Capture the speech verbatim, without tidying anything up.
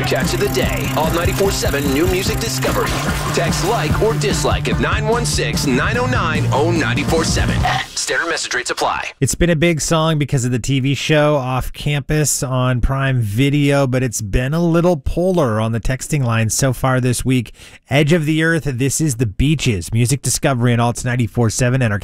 Catch of the day. Alt ninety-four point seven New Music Discovery. Text like or dislike at nine one six, nine oh nine, oh nine four seven. Standard message rates apply. It's been a big song because of the T V show Off Campus on Prime Video, but it's been a little polar on the texting line so far this week. Edge of the Earth, This Is the Beaches. Music Discovery on Alt ninety-four point seven and our